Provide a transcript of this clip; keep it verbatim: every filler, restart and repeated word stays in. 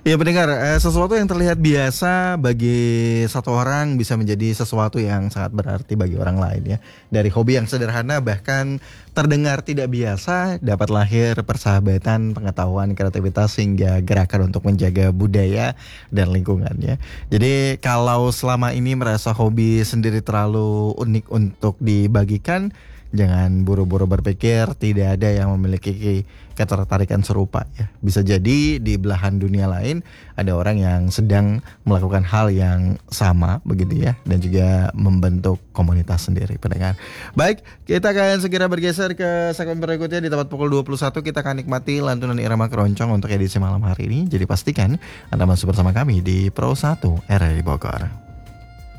Ya pendengar, eh, sesuatu yang terlihat biasa bagi satu orang bisa menjadi sesuatu yang sangat berarti bagi orang lain ya. Dari hobi yang sederhana bahkan terdengar tidak biasa dapat lahir persahabatan, pengetahuan, kreativitas hingga gerakan untuk menjaga budaya dan lingkungan ya. Jadi kalau selama ini merasa hobi sendiri terlalu unik untuk dibagikan, jangan buru-buru berpikir tidak ada yang memiliki ketertarikan serupa ya. Bisa jadi di belahan dunia lain ada orang yang sedang melakukan hal yang sama begitu ya, dan juga membentuk komunitas sendiri pendengar. Baik, kita akan segera bergeser ke segmen berikutnya. Di tempat pukul dua puluh satu kita akan nikmati lantunan irama keroncong untuk edisi malam hari ini. Jadi pastikan Anda masih bersama kami di Pro satu R R I Bogor.